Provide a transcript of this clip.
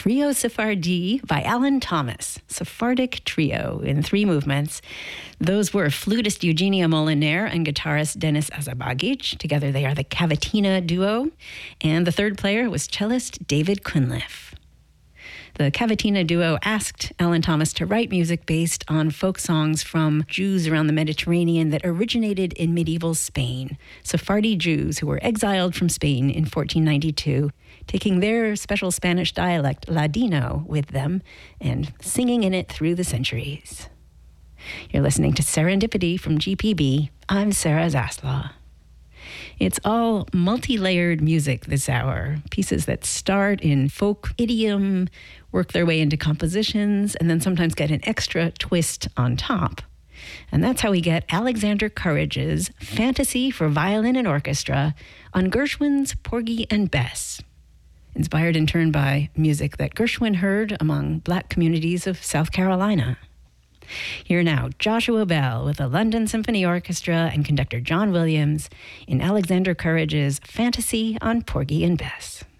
Trio Sephardi by Alan Thomas. Sephardic Trio in 3 movements. Those were flutist Eugenia Moliner and guitarist Denis Azabagic. Together they are the Cavatina Duo. And the third player was cellist David Cunliffe. The Cavatina Duo asked Alan Thomas to write music based on folk songs from Jews around the Mediterranean that originated in medieval Spain. Sephardi Jews who were exiled from Spain in 1492, taking their special Spanish dialect, Ladino, with them and singing in it through the centuries. You're listening to Serendipity from GPB. I'm Sarah Zaslaw. It's all multi-layered music this hour. Pieces that start in folk idiom, work their way into compositions, and then sometimes get an extra twist on top. And that's how we get Alexander Courage's Fantasy for Violin and Orchestra on Gershwin's Porgy and Bess, inspired in turn by music that Gershwin heard among Black communities of South Carolina. Here now, Joshua Bell with the London Symphony Orchestra and conductor John Williams in Alexander Courage's Fantasy on Porgy and Bess.